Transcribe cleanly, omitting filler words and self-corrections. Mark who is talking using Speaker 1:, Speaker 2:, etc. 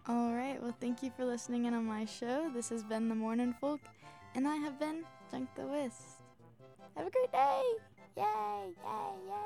Speaker 1: All right, well, thank you for listening in on my show. This has been The Morning Folk, and I have been Junk the Wist. Have a great day! Yay, yay, yay!